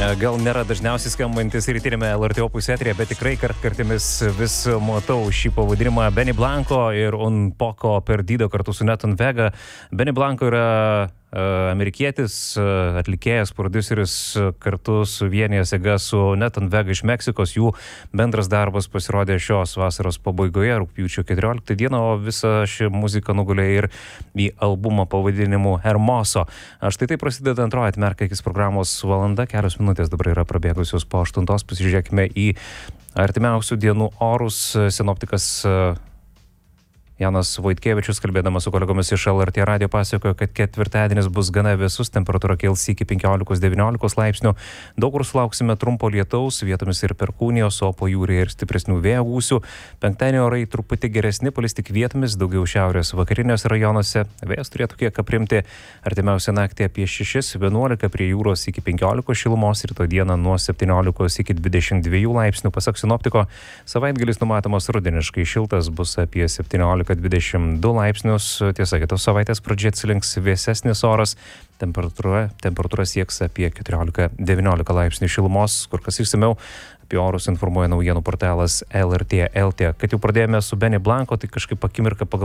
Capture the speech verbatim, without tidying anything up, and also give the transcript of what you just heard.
Gal nėra dažniausiai skambantis rytinėme L R T Opus eteryje, bet tikrai kartkartėmis vis matau šį pavadinimą. Benny Blanco ir Un Poco Perdido kartu su Nathan Vega. Benny Blanco yra amerikietis, atlikėjas, prodiuseris, kartu suvienijęs jėga su Nathan Vega iš Meksikos. Jų bendras darbas pasirodė šios vasaros pabaigoje, rugpjūčio keturioliktą dieną, o visa ši muzika nugulė ir į albumą pavadinimu Hermoso. Štai tai prasideda antroji Atmerk akis programos valanda, kelios minutės dabar yra prabėgusios po aštuntos. Pasižiūrėkime į artimiausių dienų orus. Sinoptikas Janas Vaitkevičius, kalbėdamas su kolegomis iš L R T radijo, pasakojo, kad ketvirtadienis bus gana vėsus, temperatūra kils iki penkiolikos devyniolikos laipsnių. Daug kur sulauksime trumpo lietaus, vietomis ir perkūnijos, o po jūrėje ir stipresnių vėjo gūsių. Penktadienio orai truputį geresni, palis tik vietomis, daugiau šiaurės vakariniuose rajonuose. Vėjas turėtų kiek aprimti, artimiausią naktį apie šešis vienuolika, prie jūros iki penkiolikos šilumos, rytoj dieną nuo septyniolikos iki dvidešimt dviejų laipsnių. Pasak sinoptiko, savaitgalis numatomas rudeniškai šiltas, bus apie septyniolika dvidešimt du laipsnius. Tiesa, kitos savaitės pradžia atsilinks vėsesnis oras. Temperatūra, temperatūra sieks apie keturiolika devyniolika laipsnių šilumos. Kur kas išsamiau apie orus informuoja naujienų portalas L R T L T. Kad jau pradėjome su Benny Blanco, tai kažkaip akimirką pagal